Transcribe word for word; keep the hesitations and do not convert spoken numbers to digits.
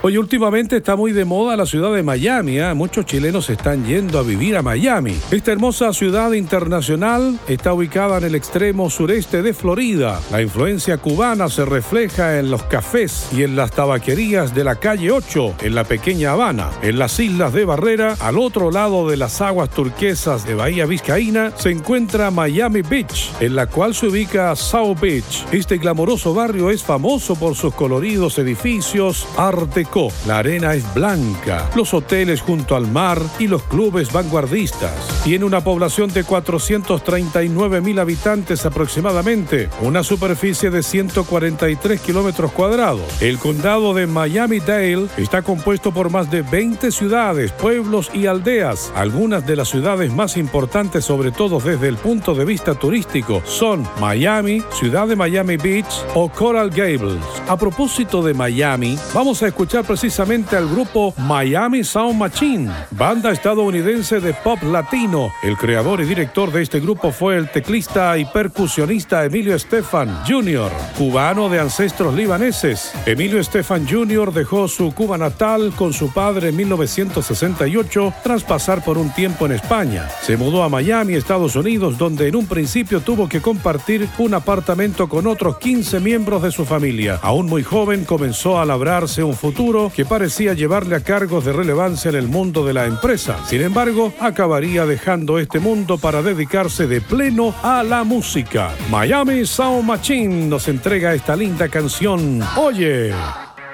Hoy últimamente está muy de moda la ciudad de Miami, ¿eh? Muchos chilenos están yendo a vivir a Miami. Esta hermosa ciudad internacional está ubicada en el extremo sureste de Florida. La influencia cubana se refleja en los cafés y en las tabaquerías de la calle ocho, en la pequeña Habana. En las islas de Barrera, al otro lado de las aguas turquesas de Bahía Vizcaína, se encuentra Miami Beach, en la cual se ubica South Beach. Este glamoroso barrio es famoso por sus coloridos edificios Art Deco. La arena es blanca, los hoteles junto al mar y los clubes vanguardistas. Tiene una población de cuatrocientos treinta y nueve mil habitantes aproximadamente, una superficie de ciento cuarenta y tres kilómetros cuadrados. El condado de Miami-Dade está compuesto por más de veinte ciudades, pueblos y aldeas. Algunas de las ciudades más importantes, sobre todo desde el punto de vista turístico, son Miami, ciudad de Miami Beach o Coral Gables. A propósito de Miami, vamos a escuchar precisamente al grupo Miami Sound Machine, banda estadounidense de pop latino. El creador y director de este grupo fue el teclista y percusionista Emilio Estefan junior, cubano de ancestros libaneses. Emilio Estefan junior dejó su Cuba natal con su padre en mil novecientos sesenta y ocho tras pasar por un tiempo en España. Se mudó a Miami, Estados Unidos, donde en un principio tuvo que compartir un apartamento con otros quince miembros de su familia. Aún muy joven comenzó a labrarse un futuro que parecía llevarle a cargos de relevancia en el mundo de la empresa. Sin embargo, acabaría dejando este mundo para dedicarse de pleno a la música. Miami Sound Machine nos entrega esta linda canción. Oye.